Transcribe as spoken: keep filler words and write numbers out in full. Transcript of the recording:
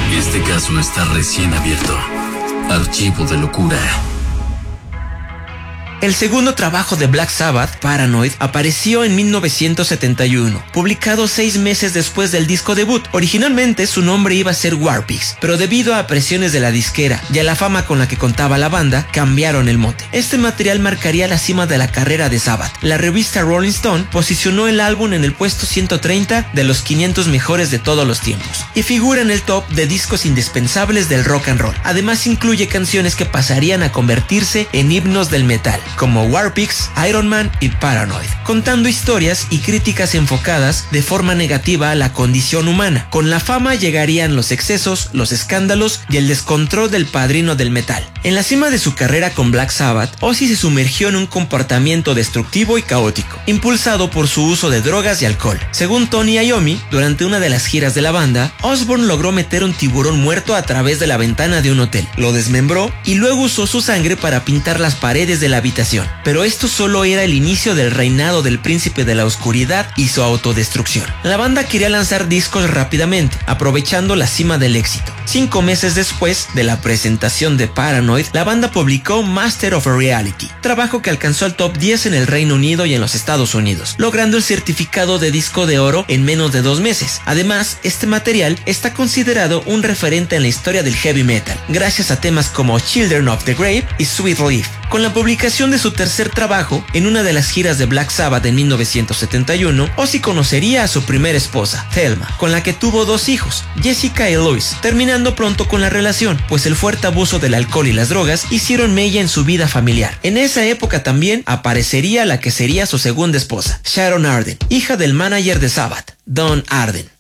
Este caso está recién abierto. Archivo de locura. El segundo trabajo de Black Sabbath, Paranoid, apareció en mil novecientos setenta y uno, publicado seis meses después del disco debut. Originalmente su nombre iba a ser Warpigs, pero debido a presiones de la disquera y a la fama con la que contaba la banda, cambiaron el mote. Este material marcaría la cima de la carrera de Sabbath. La revista Rolling Stone posicionó el álbum en el puesto ciento treinta de los quinientos mejores de todos los tiempos, y figura en el top de discos indispensables del rock and roll. Además incluye canciones que pasarían a convertirse en himnos del metal, como Warpigs, Iron Man y Paranoid, contando historias y críticas enfocadas de forma negativa a la condición humana. Con la fama llegarían los excesos, los escándalos y el descontrol del padrino del metal. En la cima de su carrera con Black Sabbath, Ozzy se sumergió en un comportamiento destructivo y caótico, impulsado por su uso de drogas y alcohol. Según Tony Iommi, durante una de las giras de la banda, Osbourne logró meter un tiburón muerto a través de la ventana de un hotel, lo desmembró y luego usó su sangre para pintar las paredes de la habitación. Pero esto solo era el inicio del reinado del príncipe de la oscuridad y su autodestrucción. La banda quería lanzar discos rápidamente, aprovechando la cima del éxito. Cinco meses después de la presentación de Paranoid, la banda publicó Master of Reality, trabajo que alcanzó el top diez en el Reino Unido y en los Estados Unidos, logrando el certificado de disco de oro en menos de dos meses. Además, este material está considerado un referente en la historia del heavy metal, gracias a temas como Children of the Grave y Sweet Leaf. Con la publicación de su tercer trabajo, en una de las giras de Black Sabbath en mil novecientos setenta y uno, Ozzy conocería a su primera esposa, Thelma, con la que tuvo dos hijos, Jessica y Louis, terminando pronto con la relación, pues el fuerte abuso del alcohol y las drogas hicieron mella en su vida familiar. En esa época también aparecería la que sería su segunda esposa, Sharon Arden, hija del manager de Sabbath, Don Arden.